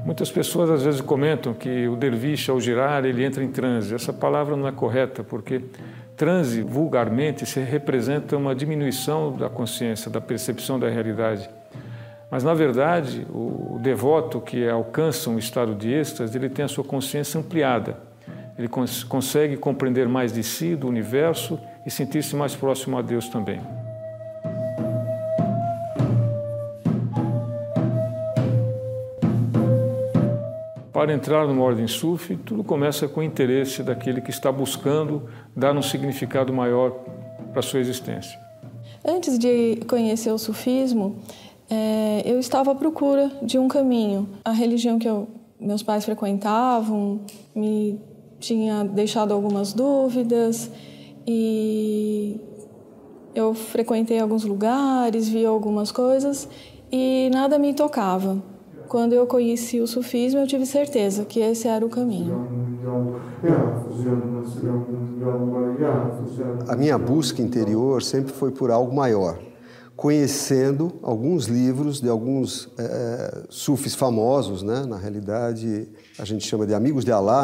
Muitas pessoas às vezes comentam que o derviche, ao girar, ele entra em transe. Essa palavra não é correta, porque transe, vulgarmente, se representa uma diminuição da consciência, da percepção da realidade. Mas, na verdade, o devoto que alcança um estado de êxtase, ele tem a sua consciência ampliada. Ele consegue compreender mais de si, do universo, e sentir-se mais próximo a Deus também. Para entrar numa ordem sufi, tudo começa com o interesse daquele que está buscando dar um significado maior para a sua existência. Antes de conhecer o sufismo, eu estava à procura de um caminho. A religião que meus pais frequentavam me tinha deixado algumas dúvidas e eu frequentei alguns lugares, vi algumas coisas e nada me tocava. Quando eu conheci o sufismo, eu tive certeza que esse era o caminho. A minha busca interior sempre foi por algo maior, conhecendo alguns livros de alguns sufis famosos, né? Na realidade, a gente chama de amigos de Alá,